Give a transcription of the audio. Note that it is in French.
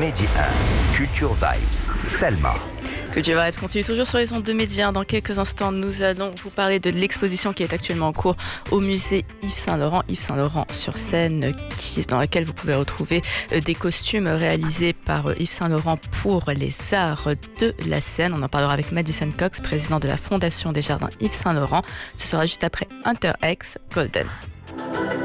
Medi 1, Culture Vibes, Selma. Culture Vibes continue toujours sur les ondes de Média. Dans quelques instants, nous allons vous parler de l'exposition qui est actuellement en cours au musée Yves Saint-Laurent sur scène, dans laquelle vous pouvez retrouver des costumes réalisés par Yves Saint-Laurent pour les arts de la scène. On en parlera avec Madison Cox, président de la Fondation des Jardins Yves Saint-Laurent. Ce sera juste après Hunter X Golden.